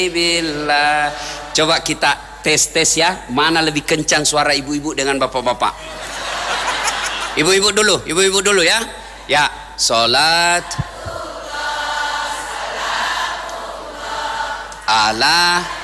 billah. Coba kita tes ya, mana lebih kencang suara ibu-ibu dengan bapak-bapak. Ibu-ibu dulu ya. Ya, salat ala